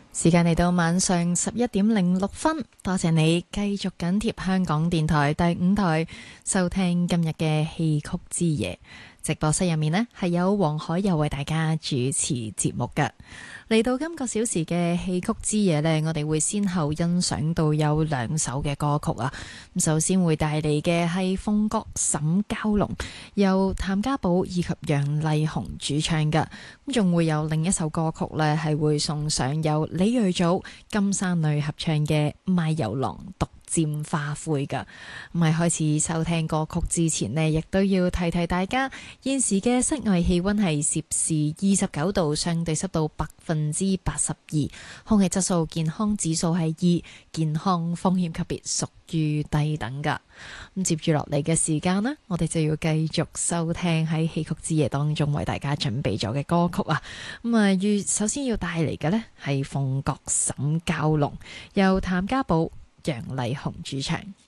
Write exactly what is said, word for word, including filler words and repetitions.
時間嚟到晚上十一點零六分，多謝你繼續緊貼香港電台第五台收聽今日嘅戲曲之夜。直播室入面呢，係有黃海佑為大家主持節目嘅。嚟到今個小時嘅戲曲之夜呢，我哋會先後欣賞到有兩首嘅歌曲啊。咁首先會帶嚟嘅係《鳳閣沈蛟龍》，由譚家寶以及楊麗紅主唱嘅。咁仲會有另一首歌曲呢，係會送上由李瑞祖、金山女合唱嘅《賣油郎獨佔花灰》噶。咁喺開始收聽歌曲之前呢，亦都要提提大家，現時嘅室外氣溫係攝氏二十九度，相對濕度百分之八十二，空氣質素健康指數係二，健康風險級別屬於低等噶。咁接住落嚟嘅時間呢，我哋就要繼續收聽喺戲曲之夜當中為大家準備咗嘅歌曲啊。咁啊，要首先要帶嚟嘅呢係《鳳閣沈蛟龍》，由譚家寶、楊麗紅主唱。